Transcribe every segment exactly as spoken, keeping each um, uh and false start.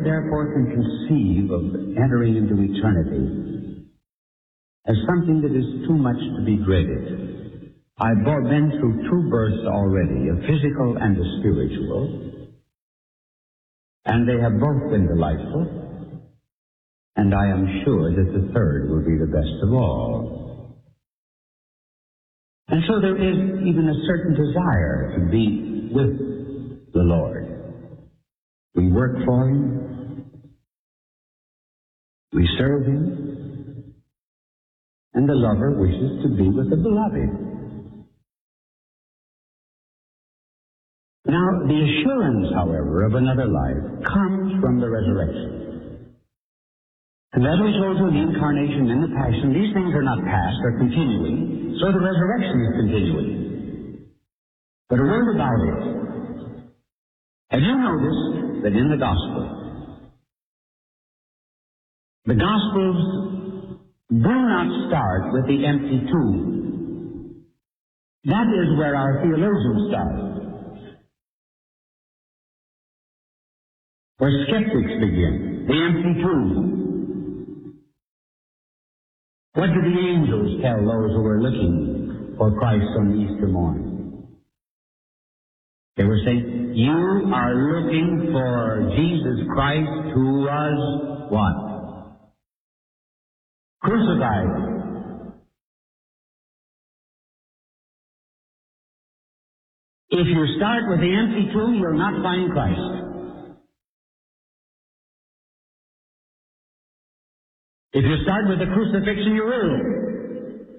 therefore, can conceive of entering into eternity as something that is too much to be dreaded. I've been through two births already, a physical and a spiritual, and they have both been delightful, and I am sure that the third will be the best of all. And so there is even a certain desire to be with the Lord. We work for Him, we serve Him, and the lover wishes to be with the beloved. Now, the assurance, however, of another life comes from the resurrection. And as we told you, the incarnation and the passion, these things are not past, they're continuing, so the resurrection is continuing. But a word about it. Have you noticed that in the Gospel, the Gospels do not start with the empty tomb? That is where our theologians start. Where skeptics begin, the empty tomb. What did the angels tell those who were looking for Christ on Easter morning? They were saying, you are looking for Jesus Christ who was what? Crucified. If you start with the empty tomb, you'll not find Christ. If you start with the crucifixion, you will.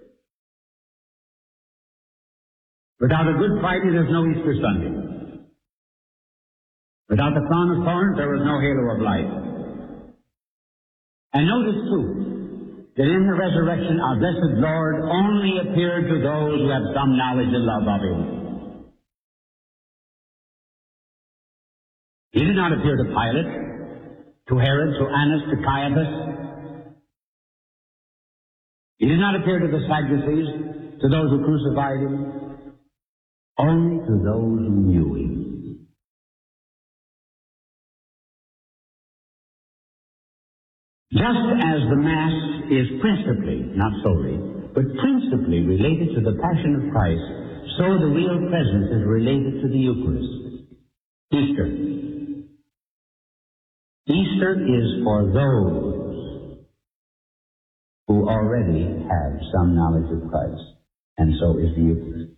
Without a Good Friday, there's no Easter Sunday. Without the crown of thorns, there is no halo of light. And notice, too, that in the resurrection, our blessed Lord only appeared to those who have some knowledge and love of Him. He did not appear to Pilate, to Herod, to Annas, to Caiaphas. He did not appear to the Sadducees, to those who crucified Him, only to those who knew Him. Just as the Mass is principally, not solely, but principally related to the Passion of Christ, so the real presence is related to the Eucharist. Easter. Easter is for those who already have some knowledge of Christ, and so is the Eucharist.